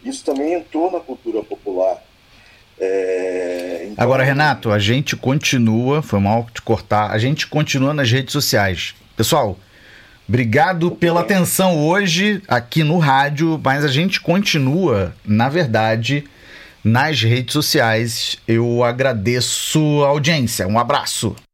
Isso também entrou na cultura popular. Então... Agora, Renato, a gente continua, foi mal te cortar, a gente continua nas redes sociais. Pessoal, obrigado pela atenção hoje aqui no rádio, mas a gente continua, na verdade, nas redes sociais. Eu agradeço a audiência. Um abraço.